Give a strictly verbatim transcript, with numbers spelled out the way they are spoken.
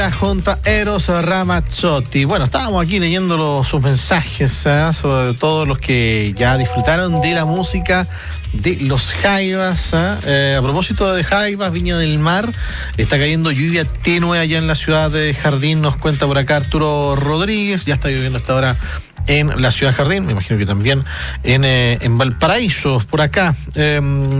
J junto a Eros Ramazzotti. Bueno, estábamos aquí leyendo los, sus mensajes, ¿eh? Sobre todo los que ya disfrutaron de la música de los Jaivas. ¿eh? Eh, a propósito de Jaivas, Viña del Mar, está cayendo lluvia tenue allá en la ciudad de Jardín, nos cuenta por acá Arturo Rodríguez. Ya está lloviendo hasta ahora en la ciudad de Jardín, me imagino que también en, eh, en Valparaíso, por acá. Eh,